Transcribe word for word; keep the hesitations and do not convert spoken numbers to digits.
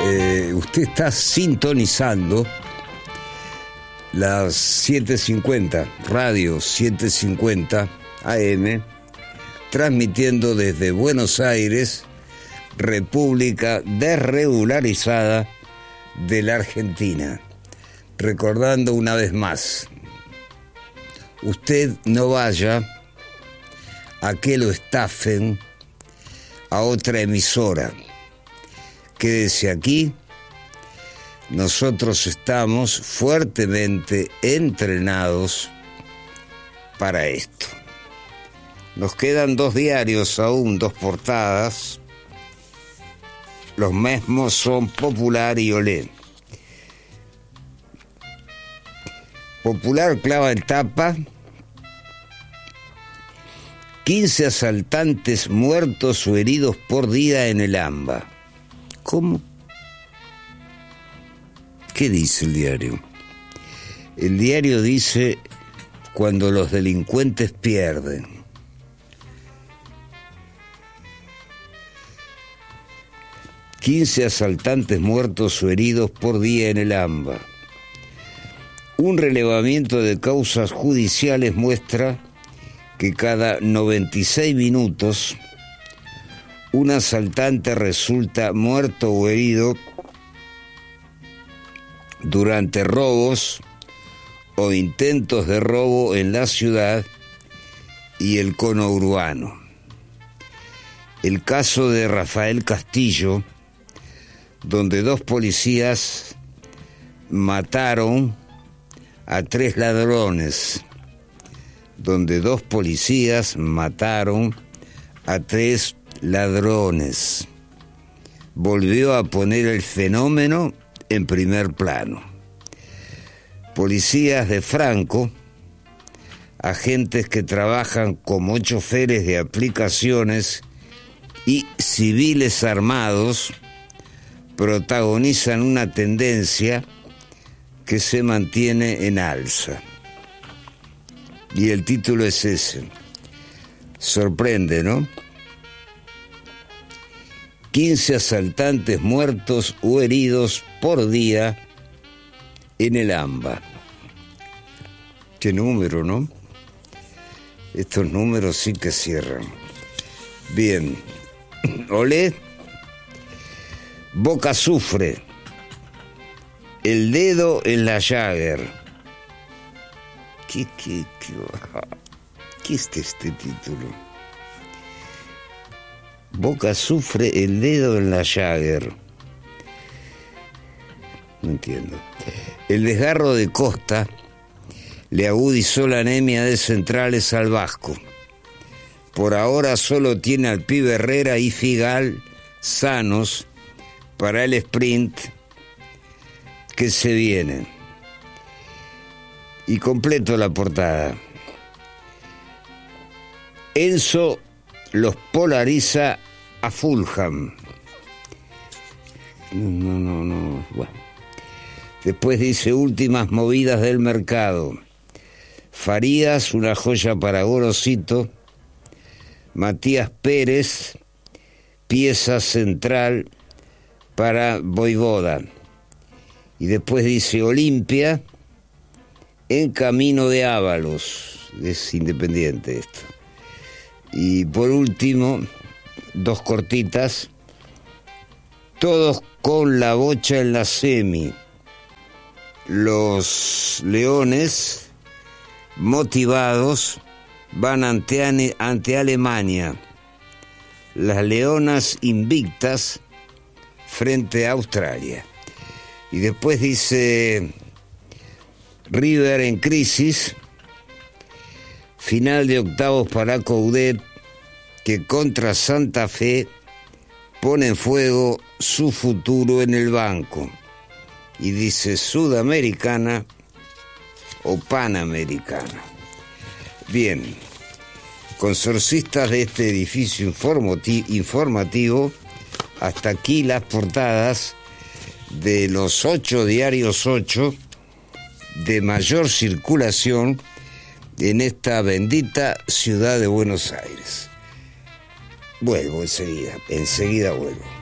Eh, usted está sintonizando las siete cincuenta, radio siete cincuenta A M, transmitiendo desde Buenos Aires, República Desregularizada de la Argentina. Recordando una vez más, usted no vaya a que lo estafen a otra emisora. Quédese aquí. Nosotros estamos fuertemente entrenados para esto. Nos quedan dos diarios aún, dos portadas. Los mismos son Popular y Olé. Popular clava en tapa: quince asaltantes muertos o heridos por día en el AMBA. ¿Cómo? ¿Qué dice el diario? El diario dice: cuando los delincuentes pierden. quince asaltantes muertos o heridos por día en el AMBA. Un relevamiento de causas judiciales muestra que cada noventa y seis minutos un asaltante resulta muerto o herido durante robos o intentos de robo en la ciudad y el conurbano. El caso de Rafael Castillo, donde dos policías mataron a tres ladrones, donde dos policías mataron a tres ladrones, volvió a poner el fenómeno en primer plano. Policías de Franco, agentes que trabajan como choferes de aplicaciones y civiles armados, protagonizan una tendencia que se mantiene en alza. Y el título es ese. Sorprende, ¿no? quince asaltantes muertos o heridos por día en el AMBA. Qué número, ¿no? Estos números sí que cierran. Bien. Olé. Boca sufre. El dedo en la Jagger. ¿Qué, qué, qué, qué es este título? Boca sufre el dedo en la Jagger. No entiendo. El desgarro de Costa le agudizó la anemia de centrales al Vasco. Por ahora solo tiene al pibe Herrera y Figal sanos para el sprint que se viene. Y completo la portada. Enzo los polariza a Fulham. No, no, no. Bueno. Después dice: últimas movidas del mercado. Farías, una joya para Gorosito. Matías Pérez, pieza central para Voivoda. Y después dice: Olimpia en camino de Ábalos. Es Independiente esto. Y por último, dos cortitas. Todos con la bocha en la semi. Los leones, motivados, van ante, ante Alemania. Las leonas invictas frente a Australia. Y después dice: River en crisis, final de octavos para Coudet, que contra Santa Fe pone en fuego su futuro en el banco. Y dice: sudamericana o panamericana. Bien, consorcistas de este edificio informativo, hasta aquí las portadas de los ocho diarios ocho de mayor circulación en esta bendita ciudad de Buenos Aires. Vuelvo enseguida, enseguida vuelvo.